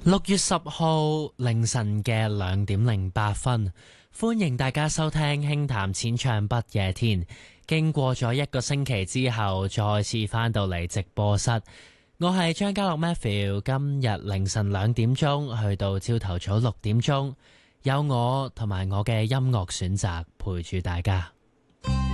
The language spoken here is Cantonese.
6月10號凌晨嘅2:08，歡迎大家收聽輕談淺唱不夜天。經過咗一個星期之後，再次返到嚟直播室，我係張家樂 Matthew。今日凌晨2點鐘去到朝頭早6點鐘，有我同埋我嘅音樂選擇陪住大家。